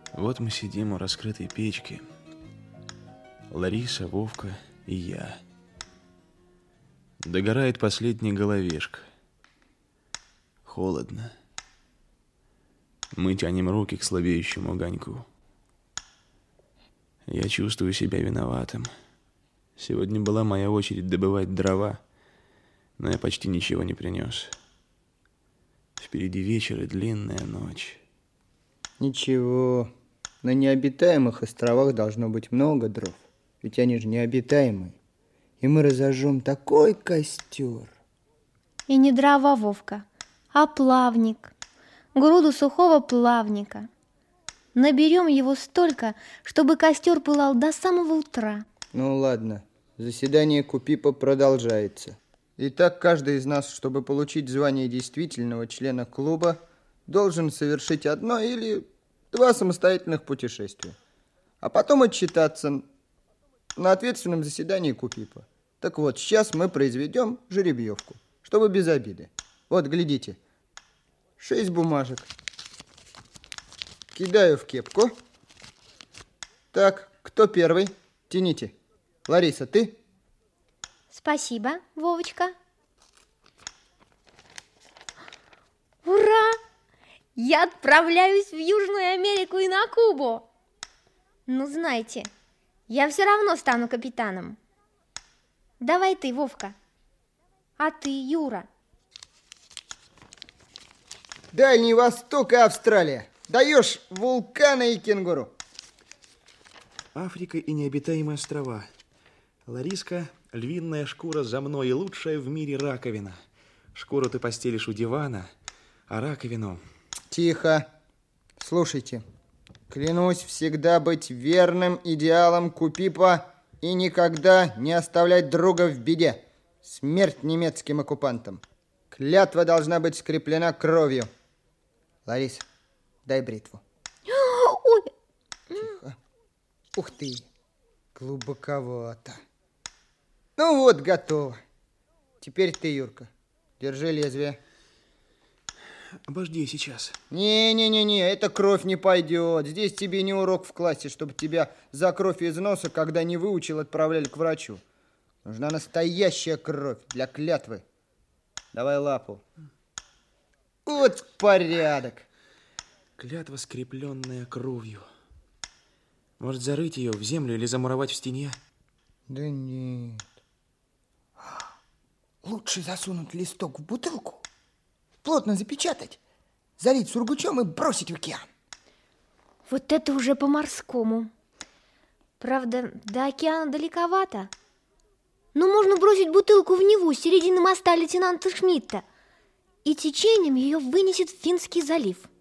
Вот мы сидим у раскрытой печки. Лариса, Вовка и я. Догорает последняя головешка. Холодно. Мы тянем руки к слабеющему огоньку. Я чувствую себя виноватым. Сегодня была моя очередь добывать дрова, но я почти ничего не принес. Впереди вечер и длинная ночь. Ничего, на необитаемых островах должно быть много дров, ведь они же необитаемые. И мы разожжем такой костер. И не дрова, Вовка, а плавник, груду сухого плавника. Наберем его столько, чтобы костер пылал до самого утра. Ну ладно, заседание Купипа продолжается. Итак, каждый из нас, чтобы получить звание действительного члена клуба, должен совершить одно или два самостоятельных путешествия, а потом отчитаться на ответственном заседании Купипа. Так вот, сейчас мы произведем жеребьевку, чтобы без обиды. Вот, глядите, 6 бумажек. Кидаю в кепку. Так, кто первый? Тяните. Лариса, ты? Спасибо, Вовочка. Ура! Я отправляюсь в Южную Америку и на Кубу. Ну, знаете, я все равно стану капитаном. Давай ты, Вовка. А ты, Юра? Дальний Восток и Австралия. Даешь вулканы и кенгуру. Африка и необитаемые острова. Лариска, львиная шкура за мной и лучшая в мире раковина. Шкуру ты постелишь у дивана, а раковину... Тихо. Слушайте. Клянусь всегда быть верным идеалам Купипа и никогда не оставлять друга в беде. Смерть немецким оккупантам. Клятва должна быть скреплена кровью. Лариса, дай бритву. Ой. Тихо. Ух ты, глубоковато. Ну вот, готово. Теперь ты, Юрка. Держи лезвие. Обожди сейчас. Не-не-не, эта кровь не пойдет. Здесь тебе не урок в классе, чтобы тебя за кровь из носа, когда не выучил, отправляли к врачу. Нужна настоящая кровь для клятвы. Давай лапу. Вот порядок. Клятва, скрепленная кровью. Может, зарыть ее в землю или замуровать в стене? Да нет. Лучше засунуть листок в бутылку, плотно запечатать, залить сургучом и бросить в океан. Вот это уже по-морскому. Правда, до океана далековато. Но можно бросить бутылку в Неву с середины моста лейтенанта Шмидта, и течением ее вынесет в Финский залив.